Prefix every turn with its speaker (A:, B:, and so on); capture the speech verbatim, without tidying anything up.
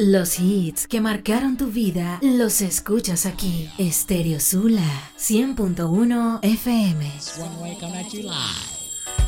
A: Los hits que marcaron tu vida los escuchas aquí. Stereo Sula cien punto uno F M.
B: One Way coming at you live.